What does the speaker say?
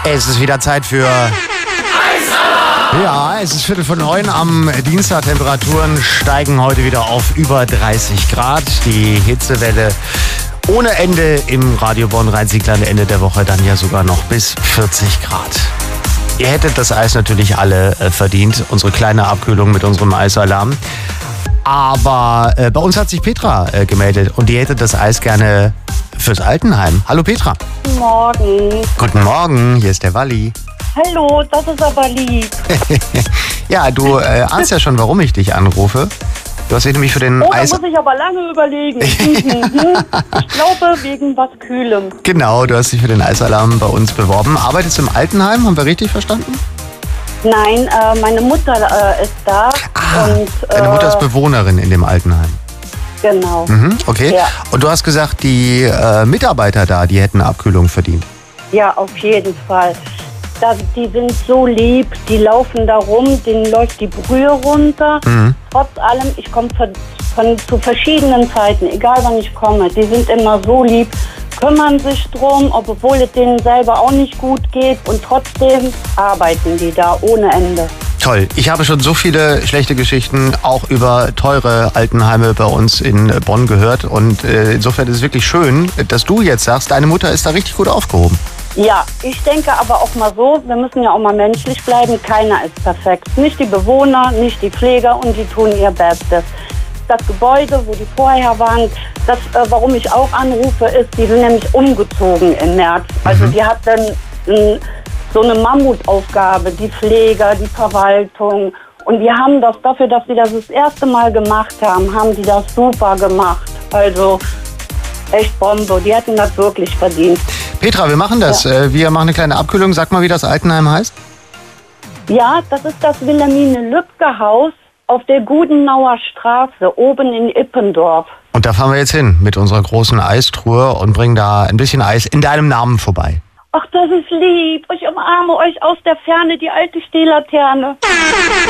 Es ist wieder Zeit für... Ja, es ist 8:45 am Dienstag. Temperaturen steigen heute wieder auf über 30 Grad. Die Hitzewelle ohne Ende im Radio Bonn-Rhein-Sieg-Land, Ende der Woche dann ja sogar noch bis 40 Grad. Ihr hättet das Eis natürlich alle verdient, unsere kleine Abkühlung mit unserem Eisalarm. Aber bei uns hat sich Petra gemeldet und die hätte das Eis gerne fürs Altenheim. Hallo Petra. Guten Morgen. Guten Morgen, hier ist der Walli. Hallo, das ist aber lieb. Ja, du ahnst ja schon, warum ich dich anrufe. Du hast dich nämlich für den da muss ich aber lange überlegen. Ich glaube, wegen was Kühlem. Genau, du hast dich für den Eisalarm bei uns beworben. Arbeitest du im Altenheim, haben wir richtig verstanden? Nein, meine Mutter ist da. Und, deine Mutter ist Bewohnerin in dem Altenheim. Genau. Mhm, okay. Ja. Und du hast gesagt, die Mitarbeiter da, die hätten eine Abkühlung verdient. Ja, auf jeden Fall. Die sind so lieb, die laufen da rum, denen läuft die Brühe runter. Mhm. Trotz allem, ich komme zu verschiedenen Zeiten, egal wann ich komme. Die sind immer so lieb, kümmern sich drum, obwohl es denen selber auch nicht gut geht. Und trotzdem arbeiten die da ohne Ende. Toll. Ich habe schon so viele schlechte Geschichten auch über teure Altenheime bei uns in Bonn gehört. Und insofern ist es wirklich schön, dass du jetzt sagst, deine Mutter ist da richtig gut aufgehoben. Ja, ich denke aber auch mal so, wir müssen ja auch mal menschlich bleiben. Keiner ist perfekt. Nicht die Bewohner, nicht die Pfleger und die tun ihr Bestes. Das Gebäude, wo die vorher waren, warum ich auch anrufe, ist, die sind nämlich umgezogen im März. Also die hatten so eine Mammutaufgabe, die Pfleger, die Verwaltung. Und die haben das dafür, dass sie das erste Mal gemacht haben die das super gemacht. Also echt Bombe, die hätten das wirklich verdient. Petra, wir machen das. Ja. Wir machen eine kleine Abkühlung. Sag mal, wie das Altenheim heißt. Ja, das ist das Wilhelmine-Lübcke-Haus auf der Gudenauer Straße, oben in Ippendorf. Und da fahren wir jetzt hin mit unserer großen Eistruhe und bringen da ein bisschen Eis in deinem Namen vorbei. Ach, das ist lieb. Ich umarme euch aus der Ferne, die alte Stehlaterne.